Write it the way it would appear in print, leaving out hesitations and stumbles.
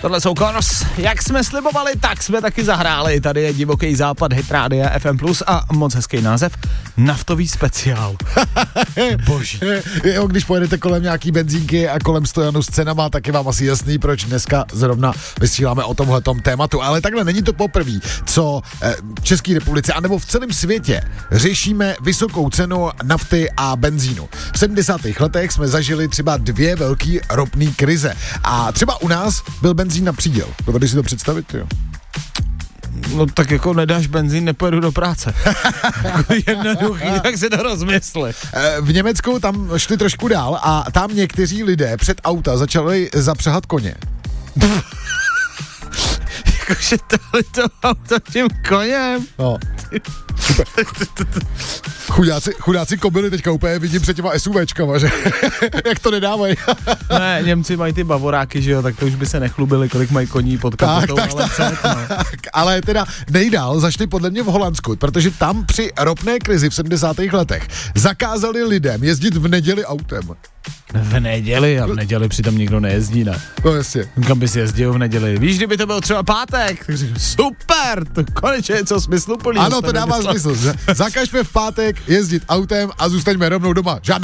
Tohle jsou Kors. Jak jsme slibovali, tak jsme taky zahráli. Tady je Divoký západ, hit rádia FM Plus a moc hezký název. Naftový speciál. Boží. Jo, když pojedete kolem nějaký benzínky a kolem stojanu s cenama, tak je vám asi jasný, proč dneska zrovna vysíláme o tomhletom tématu. Ale takhle není to poprvé, co v České republice anebo v celém světě řešíme vysokou cenu nafty a benzínu. V 70. letech jsme zažili třeba 2 velký ropný krize. A třeba u nás byl benzín na příděl. Dovedeš si to představit, jo? No tak jako nedáš benzín, nepojedu do práce. Jednoduchý, tak si to rozmysli. V Německu tam šli trošku dál a tam někteří lidé před auta začali zapřahat koně. Jakože tohle auto tím koněm. No. Chudáci kobily teďka úplně vidím před těma SUVčkama, že jak to nedávají. Ne, Němci mají ty bavoráky, že jo, tak to už by se nechlubili, kolik mají koní pod kapotou, Ale teda nejdál zašli podle mě v Holandsku, protože tam při ropné krizi v 70. letech zakázali lidem jezdit v neděli autem. V neděli? A v neděli přitom nikdo nejezdí, ne? No jasně. Kam bys jezdil v neděli? Víš, kdyby to byl třeba pátek, tak řekl, super, to konečně je co smysluplný. Ano, to dává smysl. Zakažme v pátek jezdit autem a zůstaňme rovnou doma. Žádná